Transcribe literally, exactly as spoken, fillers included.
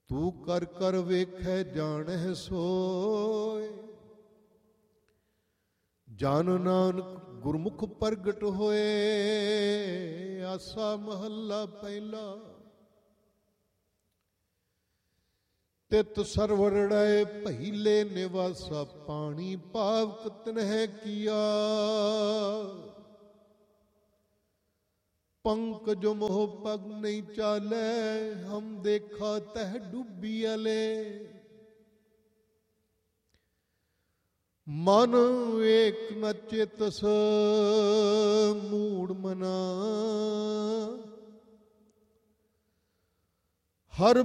ਤੂੰ ਕਰ ਕਰ ਵੇਖੈ ਜਾਣਹਿ ਸੋਏ। ਜਨ ਨਾਨਕ ਗੁਰਮੁਖ ਪ੍ਰਗਟ ਹੋਏ। ਆਸਾ ਮਹੱਲਾ ਪਹਿਲਾ। ਤਿਤ ਸਰਵਰੜੈ ਪਹਿਲੇ ਨਿਵਾਸਾ ਪਾਣੀ ਪਾਵਕ ਤਨਹਿ ਕੀਆ। ਪੰਕਜ ਮੋਹ ਪਗ ਨਹੀਂ ਚਾਲੈ ਹਮ ਦੇਖਾ ਤਹ ਡੁੱਬੀ ਅਲੇ। ਮਨ ਏਕ ਨ ਚੇਤਸ ਮੂੜ ਮਨਾ। ਹਰ